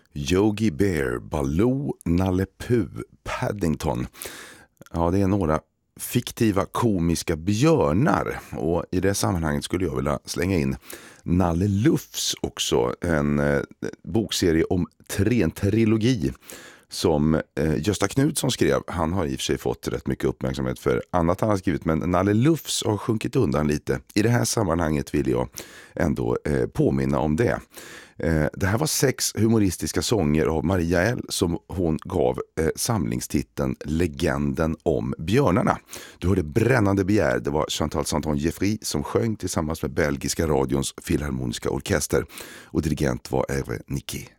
Yogi Bear, Baloo, Nalle Puh, Paddington. Ja, det är några fiktiva komiska björnar, och i det sammanhanget skulle jag vilja slänga in Nalle Lufs också, en bokserie om en trilogi som Gösta Knutsson skrev. Han har i och för sig fått rätt mycket uppmärksamhet för annat han har skrivit, men Nalle Lufs har sjunkit undan lite. I det här sammanhanget vill jag ändå påminna om det. Det här var 6 humoristiska sånger av Maria L som hon gav samlingstiteln Legenden om björnarna. Du hörde Brännande begär, det var Chantal Santon-Jeffrey som sjöng tillsammans med belgiska radions filharmoniska orkester, och dirigent var Hervé Niquet.